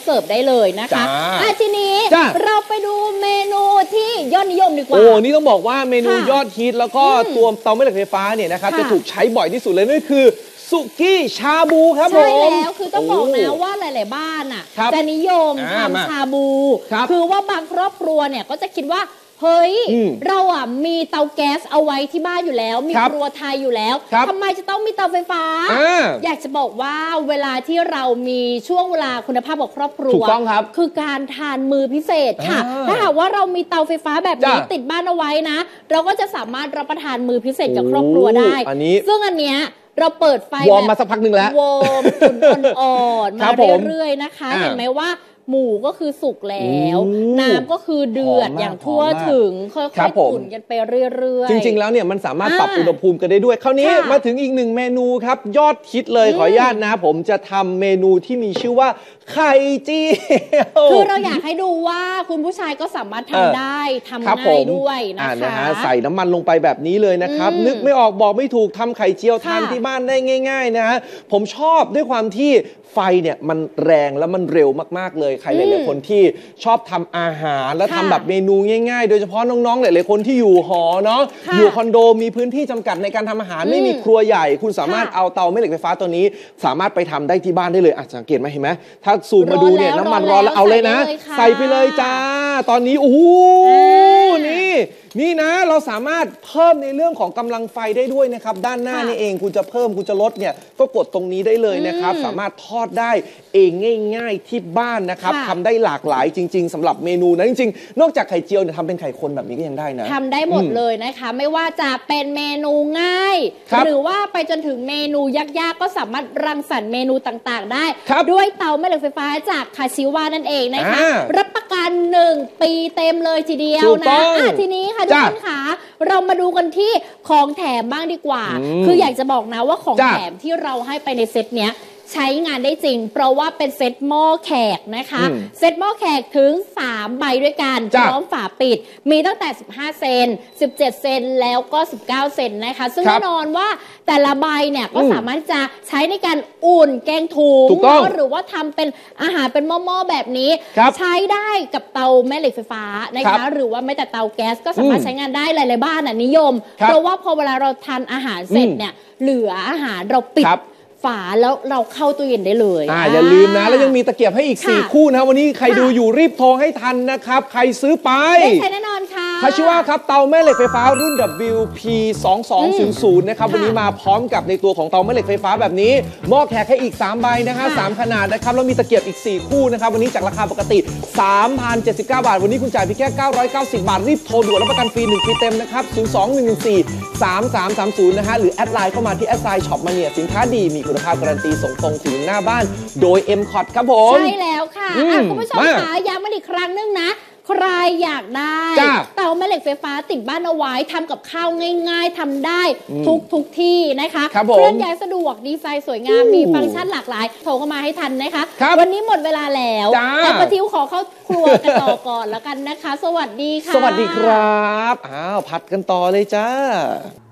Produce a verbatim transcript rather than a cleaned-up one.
เสิร์ฟได้เลยนะคะอ่ะทีนี้เราไปดูเมนูที่ยอดนิยมดีกว่าโอ้นี่ต้องบอกว่าเมนูยอดฮิตแล้วก็ตัวเตาแม่เหล็กไฟฟ้าเนี่ยนะครับจะถูกใช้บ่อยที่สุดเลยนั่นคือสุกี้ชาบูครับผมใช่แล้วคือต้องบอกนะว่าหลายๆบ้านอ่ะจะนิยมทำชาบูคือว่าบางครอบครัวเนี่ยก็จะคิดว่าเฮ้ยเราอ่ะมีเตาแก๊สเอาไว้ที่บ้านอยู่แล้วมีครัวไทยอยู่แล้วทำไมจะต้องมีเตาไฟฟ้าอยากจะบอกว่าเวลาที่เรามีช่วงเวลาคุณภาพของครอบครัวคือการทานมื้อพิเศษค่ะถ้าหากว่าเรามีเตาไฟฟ้าแบบนี้ติดบ้านเอาไว้นะเราก็จะสามารถรับประทานมื้อพิเศษกับครอบครัวได้ซึ่งอันเนี้ยเราเปิดไฟวอร์มมาสักพักหนึ่งแล้ววอร์มอุ่นอ่อนๆมาเรื่อยๆนะคะเห็นไหมว่าหมูก็คือสุกแล้วน้ำก็คือเดือดอย่างทั่วถึงค่อยๆตุ๋นกันไปเรื่อยๆจริงๆแล้วเนี่ยมันสามารถปรับอุณหภูมิกันได้ด้วยคราวนี้มาถึงอีกหนึ่งเมนูครับยอดฮิตเลยขออนุญาตนะผมจะทำเมนูที่มีชื่อว่าไข่เจียวคือเราอยากให้ดูว่าคุณผู้ชายก็สามารถทำได้ทำง่ายด้วยนะคะใส่น้ำมันลงไปแบบนี้เลยนะครับนึกไม่ออกบอกไม่ถูกทำไข่เจียวทานที่บ้านได้ง่ายๆนะฮะผมชอบด้วยความที่ไฟเนี่ยมันแรงแล้วมันเร็วมากๆเลยใครหลายๆคนที่ชอบทำอาหารแล้วทำแบบเมนูง่ายๆโดยเฉพาะน้องๆหลายๆคนที่อยู่หอเนาะอยู่คอนโดมีพื้นที่จำกัดในการทำอาหารไม่มีครัวใหญ่คุณสามารถเอาเตาแม่เหล็กไฟฟ้าตัวนี้สามารถไปทำได้ที่บ้านได้เลยอ่ะสังเกตไหมเห็นไหมถ้าซูมมาดูเนี่ยน้ำมันร้อนแล้วเอาเลยนะใส่ไปเลยจ้าตอนนี้โอ้โหนี่นี่นะเราสามารถเพิ่มในเรื่องของกำลังไฟได้ด้วยนะครับด้านหน้านี่เองคุณจะเพิ่มคุณจะลดเนี่ยก็กดตรงนี้ได้เลยนะครับสามารถทอดได้เองง่ายๆที่บ้านนะครับทำได้หลากหลายจริงๆสำหรับเมนูนะจริงๆนอกจากไข่เจียวเนี่ยทำเป็นไข่คนแบบนี้ก็ยังได้นะทำได้หมดเลยนะคะไม่ว่าจะเป็นเมนูง่ายหรือว่าไปจนถึงเมนูยากๆก็สามารถรังสรรค์เมนูต่างๆได้ด้วยเตาแม่เหล็กไฟฟ้าจากคาชิวานั่นเองนะคะรับประกันหนึ่งปีเต็มเลยทีเดียวนะทีนี้ค่ะทุกท่านค่ะเรามาดูกันที่ของแถมบ้างดีกว่าคืออยากจะบอกนะว่าของแถมที่เราให้ไปในเซตเนี้ยใช้งานได้จริงเพราะว่าเป็นเซตหม้อแขกนะคะเซตหม้อแขกถึงสามใบด้วยกันพร้อมฝาปิดมีตั้งแต่สิบห้าเซนสิบเจ็ดเซนแล้วก็สิบเก้าเซนนะคะซึ่งแน่นอนว่าแต่ละใบเนี่ยก็สามารถจะใช้ในการอุ่นแกงถุงหรือว่าทำเป็นอาหารเป็นหม้อๆแบบนี้ใช้ได้กับเตาแม่เหล็กไฟฟ้านะคะหรือว่าไม่แต่เตาแก๊สก็สามารถใช้งานได้หลายๆบ้านน่ะนิยมเพราะว่าพอเวลาเราทานอาหารเสร็จเนี่ยเหลืออาหารเราปิดฝาแล้วเราเข้าตู้เย็นได้เลยอ่าอย่าลืมนะแล้วยังมีตะเกียบให้อีกสี่คู่นะวันนี้ใครดูอยู่รีบโทรให้ทันนะครับใครซื้อไปได้ใช้แน่นอนค่ะคาชิวะครับเตาแม่เหล็กไฟฟ้ารุ่น ดับเบิลยู พี สองสองศูนย์ศูนย์ นะครับวันนี้มาพร้อมกับในตัวของเตาแม่เหล็กไฟฟ้าแบบนี้หม้อแขกให้อีกสามใบนะฮะสามขนาดนะครับแล้วมีตะเกียบอีกสี่คู่นะครับวันนี้จากราคาปกติ สามพันเจ็ดสิบเก้า บาทวันนี้คุณจ่ายเพียงแค่เก้าร้อยเก้าสิบบาทรีบโทรด่วนรับประกันฟรีหนึ่งปีเต็มนะครับศูนย์ สอง หนึ่ง หนึ่ง สี่ สาม สาม สาม ศูนย์นะฮะหรือแอดไลน์เข้ามาที่แอดไลน์ช็อปมาเนี่ยสินค้าดีมีคุณภาพการันตีส่งตรงถึงหน้าบ้านโดย เอ็ม คอท ครับผมใช่แล้วค่ะคุณผู้ชมคะย้ำมาอีกครั้งนึงนะใครอยากได้เตาแม่เหล็กไฟฟ้าติดบ้านเอาไว้ทำกับข้าวง่ายๆทำได้ทุกทุกที่นะคะเคลื่อนย้ายสะดวกดีไซน์สวยงามมีฟังก์ชันหลากหลายโทรเข้ามาให้ทันนะคะวันนี้หมดเวลาแล้วแต่ปะทิวขอเข้าครัวกันต่อก่อนแล้วกันนะคะสวัสดีค่ะสวัสดีครับอ้าวผัดกันต่อเลยจ้า